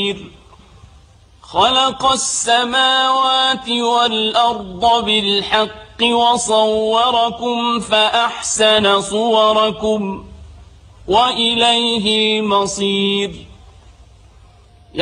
بصير خلق السماوات والأرض بالحق وصوركم فأحسن صوركم وإليه المصير